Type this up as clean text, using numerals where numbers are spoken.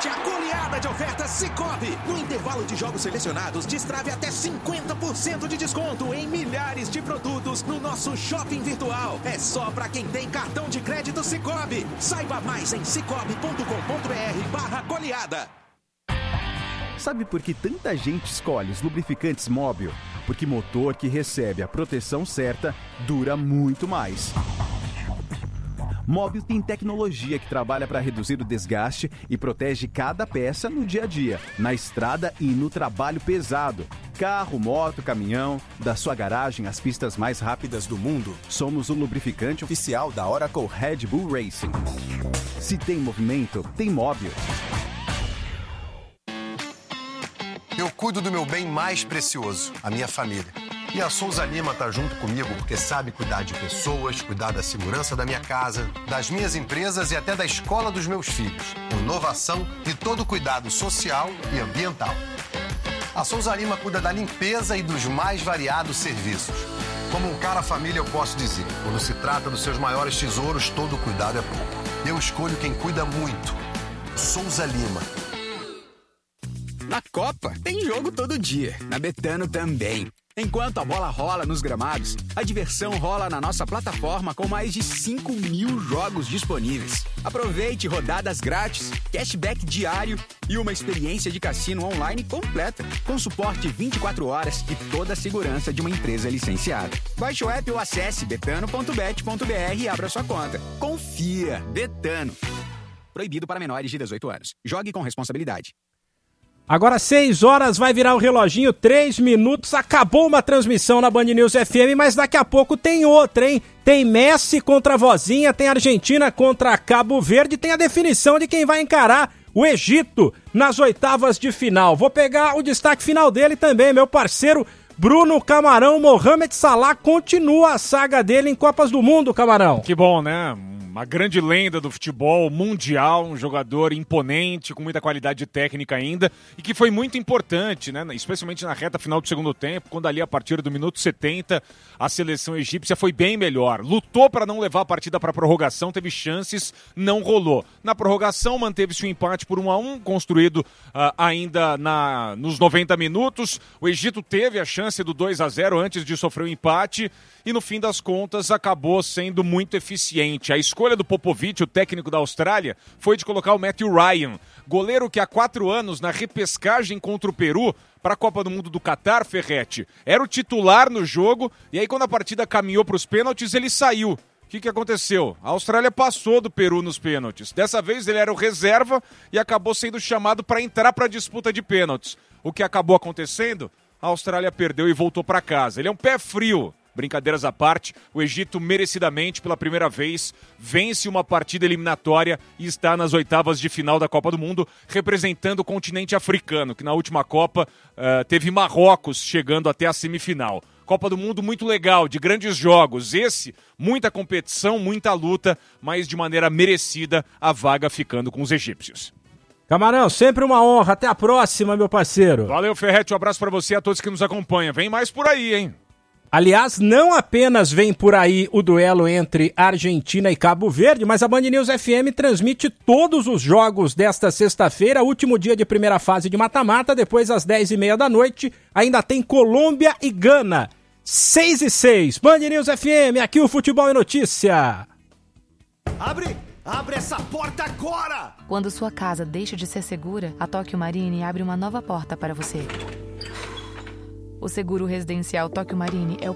Aproveite a goleada de ofertas Sicoob. No intervalo de jogos selecionados, destrave até 50% de desconto em milhares de produtos no nosso shopping virtual. É só para quem tem cartão de crédito Sicoob. Saiba mais em cicobi.com.br/goleada. Sabe por que tanta gente escolhe os lubrificantes Móbil? Porque motor que recebe a proteção certa dura muito mais. Móbil tem tecnologia que trabalha para reduzir o desgaste e protege cada peça no dia a dia, na estrada e no trabalho pesado. Carro, moto, caminhão, da sua garagem às pistas mais rápidas do mundo. Somos o lubrificante oficial da Oracle Red Bull Racing. Se tem movimento, tem Móbil. Eu cuido do meu bem mais precioso, a minha família. E a Souza Lima tá junto comigo porque sabe cuidar de pessoas, cuidar da segurança da minha casa, das minhas empresas e até da escola dos meus filhos. Com inovação e todo cuidado social e ambiental. A Souza Lima cuida da limpeza e dos mais variados serviços. Como um cara família, eu posso dizer, quando se trata dos seus maiores tesouros, todo cuidado é pouco. Eu escolho quem cuida muito. Souza Lima. Na Copa, tem jogo todo dia. Na Betano também. Enquanto a bola rola nos gramados, a diversão rola na nossa plataforma com mais de 5 mil jogos disponíveis. Aproveite rodadas grátis, cashback diário e uma experiência de cassino online completa, com suporte 24 horas e toda a segurança de uma empresa licenciada. Baixe o app ou acesse betano.bet.br e abra sua conta. Confia, Betano. Proibido para menores de 18 anos. Jogue com responsabilidade. Agora 6 horas, vai virar o reloginho, 3 minutos, acabou uma transmissão na Band News FM, mas daqui a pouco tem outra, hein? Tem Messi contra a Vozinha, tem Argentina contra Cabo Verde, tem a definição de quem vai encarar o Egito nas oitavas de final. Vou pegar o destaque final dele também, meu parceiro Bruno Camarão. Mohamed Salah continua a saga dele em Copas do Mundo, Camarão. Que bom, né? Uma grande lenda do futebol mundial, um jogador imponente, com muita qualidade técnica ainda, e que foi muito importante, né? Especialmente na reta final do segundo tempo, quando ali a partir do minuto 70, a seleção egípcia foi bem melhor. Lutou para não levar a partida para a prorrogação, teve chances, não rolou. Na prorrogação, manteve-se o empate por 1-1, construído ainda nos 90 minutos. O Egito teve a chance do 2-0 antes de sofrer o empate, e no fim das contas acabou sendo muito eficiente. A escolha do Popovic, o técnico da Austrália, foi de colocar o Matthew Ryan, goleiro que há 4 anos, na repescagem contra o Peru, para a Copa do Mundo do Catar, Ferretti, era o titular no jogo, e aí quando a partida caminhou para os pênaltis, ele saiu. O que aconteceu? A Austrália passou do Peru nos pênaltis. Dessa vez ele era o reserva e acabou sendo chamado para entrar para a disputa de pênaltis. O que acabou acontecendo? A Austrália perdeu e voltou para casa. Ele é um pé frio. Brincadeiras à parte, o Egito merecidamente, pela primeira vez, vence uma partida eliminatória e está nas oitavas de final da Copa do Mundo, representando o continente africano, que na última Copa teve Marrocos chegando até a semifinal. Copa do Mundo muito legal, de grandes jogos. Esse, muita competição, muita luta, mas de maneira merecida, a vaga ficando com os egípcios. Camarão, sempre uma honra. Até a próxima, meu parceiro. Valeu, Ferretti. Um abraço para você e a todos que nos acompanham. Vem mais por aí, hein? Aliás, não apenas vem por aí o duelo entre Argentina e Cabo Verde, mas a Band News FM transmite todos os jogos desta sexta-feira, último dia de primeira fase de mata-mata. Depois, às 10h30 da noite, ainda tem Colômbia e Gana. 6h06, Band News FM, aqui o Futebol é Notícia. Abre essa porta agora! Quando sua casa deixa de ser segura, a Tóquio Marine abre uma nova porta para você. O seguro residencial Tóquio Marine é o